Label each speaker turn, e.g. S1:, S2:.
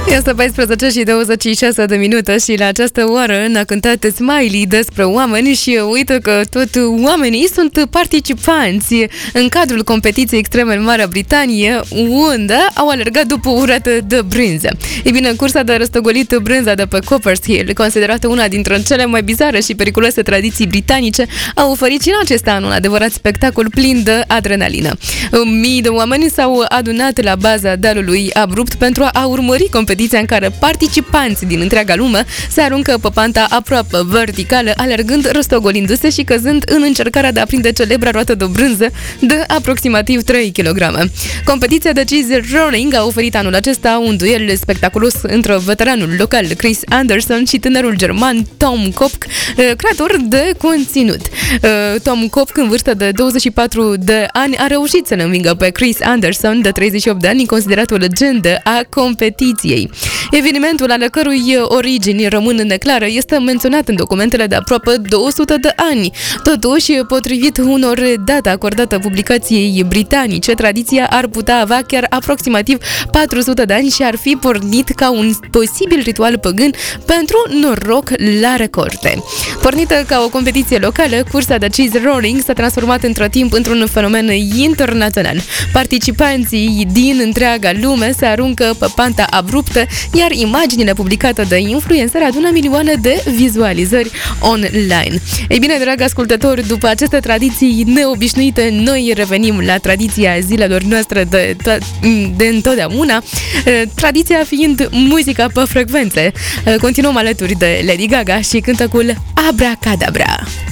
S1: Este 14 și 26 de minute și la această oră ne-a cântat Smiley despre oameni și uite că tot oamenii sunt participanți în cadrul competiției extreme în Marea Britanie, unde au alergat după o urată de brânză. Ei bine, cursa de răstogolit brânza de pe Coppers Hill, considerată una dintre cele mai bizare și periculoase tradiții britanice, a oferit și în acest an un adevărat spectacol plin de adrenalină. Mii de oameni s-au adunat la baza dealului abrupt pentru a urmări competiția în care participanți din întreaga lume se aruncă pe panta aproape verticală, alergând, rostogolindu-se și căzând în încercarea de a prinde celebra roată de brânză de aproximativ 3 kg. Competiția de cheese rolling a oferit anul acesta un duel spectaculos între veteranul local Chris Anderson și tânărul german Tom Kopk, creator de conținut. Tom Kopk, în vârstă de 24 de ani, a reușit să-l învingă pe Chris Anderson, de 38 de ani, considerat o legendă a competiției. Evenimentul, ale cărui origini rămân neclare, este menționat în documentele de aproape 200 de ani. Totuși, potrivit unor date acordate publicației britanice, tradiția ar putea avea chiar aproximativ 400 de ani și ar fi pornit ca un posibil ritual păgân pentru noroc la recorte. Pornită ca o competiție locală, cursa de cheese rolling s-a transformat între timp într-un fenomen internațional. Participanții din întreaga lume se aruncă pe panta abruptă, iar imaginile publicate de influenceri adună milioane de vizualizări online. Ei bine, dragi ascultători, după aceste tradiții neobișnuite, noi revenim la tradiția zilelor noastre de întotdeauna, tradiția fiind muzica pe frecvențe. Continuăm alături de Lady Gaga și cântecul Abracadabra.